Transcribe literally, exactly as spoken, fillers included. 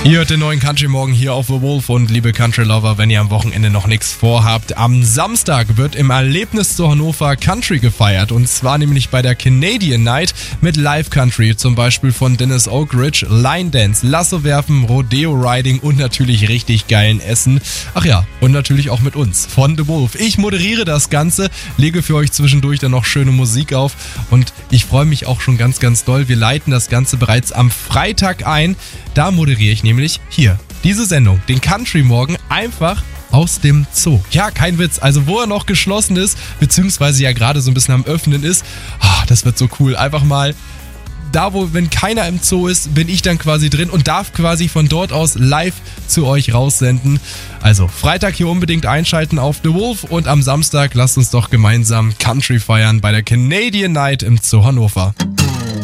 Ihr hört den neuen Country Morgen hier auf The Wolf und liebe Country Lover, wenn ihr am Wochenende noch nichts vorhabt, am Samstag wird im Erlebnis zu Hannover Country gefeiert und zwar nämlich bei der Canadian Night mit Live Country, zum Beispiel von Dennis Oak Ridge, Line Dance, Lasso werfen, Rodeo Riding und natürlich richtig geilen Essen. Ach ja, und natürlich auch mit uns von The Wolf. Ich moderiere das Ganze, lege für euch zwischendurch dann noch schöne Musik auf und ich freue mich auch schon ganz, ganz doll. Wir leiten das Ganze bereits am Freitag ein. Da moderiere ich nämlich hier diese Sendung, den Country Morgen, einfach aus dem Zoo. Ja, kein Witz, also wo er noch geschlossen ist, beziehungsweise ja gerade so ein bisschen am Öffnen ist, oh, das wird so cool. Einfach mal da, wo, wenn keiner im Zoo ist, bin ich dann quasi drin und darf quasi von dort aus live zu euch raussenden. Also Freitag hier unbedingt einschalten auf The Wolf und am Samstag lasst uns doch gemeinsam Country feiern bei der Canadian Night im Zoo Hannover.